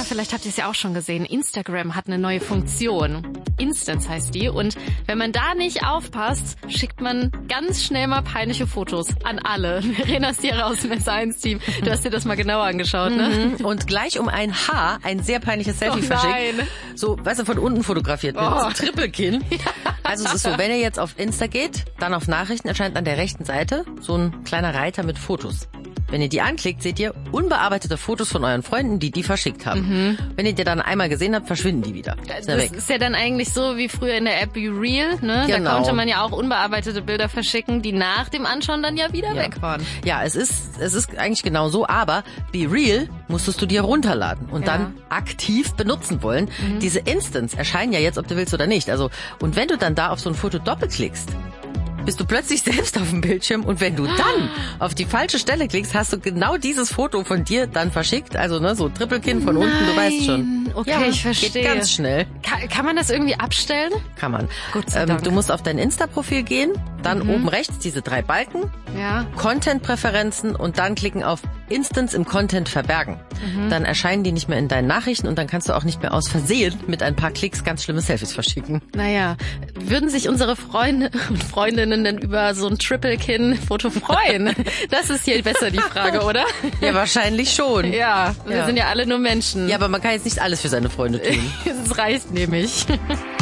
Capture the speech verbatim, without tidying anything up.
vielleicht habt ihr es ja auch schon gesehen. Instagram hat eine neue Funktion. Instance heißt die. Und wenn man da nicht aufpasst, schickt man ganz schnell mal peinliche Fotos an alle. Verena ist hier raus im S eins Team. Du hast dir das mal genauer angeschaut, ne? Und gleich um ein Haar ein sehr peinliches Selfie Oh verschickt. nein. So, weißt du, von unten fotografiert. Mit Oh. so Triple-Kinn. Also es ist so, wenn ihr jetzt auf Insta geht, dann auf Nachrichten erscheint an der rechten Seite so ein kleiner Reiter mit Fotos. Wenn ihr die anklickt, seht ihr unbearbeitete Fotos von euren Freunden, die die verschickt haben. Mhm. Wenn ihr die dann einmal gesehen habt, verschwinden die wieder. Ist Das weg. ist ja dann eigentlich so wie früher in der App Be Real, ne? Genau. Da konnte man ja auch unbearbeitete Bilder verschicken, die nach dem Anschauen dann ja wieder Ja. weg waren. Ja, es ist, es ist eigentlich genau so, aber Be Real musstest du dir runterladen und Ja. dann aktiv benutzen wollen. Mhm. Diese Instants erscheinen ja jetzt, ob du willst oder nicht. Also, und wenn du dann da auf so ein Foto doppelklickst, bist du plötzlich selbst auf dem Bildschirm und wenn du dann auf die falsche Stelle klickst, hast du genau dieses Foto von dir dann verschickt. Also ne, so Triple-Kinn von Nein. unten, du weißt schon. Okay, ja, ich verstehe. Geht ganz schnell. Kann, kann man das irgendwie abstellen? Kann man. Gott sei ähm, Dank. du musst auf dein Insta-Profil gehen, dann oben rechts diese drei Balken, Ja. Content-Präferenzen und dann klicken auf Instance im Content verbergen. Dann erscheinen die nicht mehr in deinen Nachrichten und dann kannst du auch nicht mehr aus Versehen mit ein paar Klicks ganz schlimme Selfies verschicken. Naja, würden sich unsere Freunde und Freundinnen denn über so ein Triple-Kin-Foto freuen? Das ist hier besser die Frage, oder? Ja, wahrscheinlich schon. Ja, wir Ja. sind ja alle nur Menschen. Ja, aber man kann jetzt nicht alles für seine Freunde tun. Es reicht nämlich.